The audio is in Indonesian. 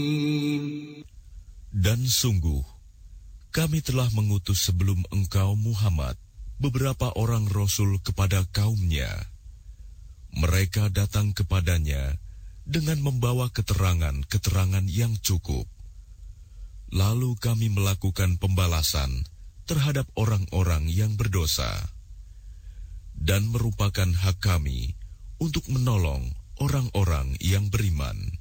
Dan sungguh, kami telah mengutus sebelum engkau Muhammad beberapa orang Rasul kepada kaumnya. Mereka datang kepadanya dengan membawa keterangan-keterangan yang cukup. Lalu kami melakukan pembalasan terhadap orang-orang yang berdosa. Dan merupakan hak kami untuk menolong orang-orang yang beriman.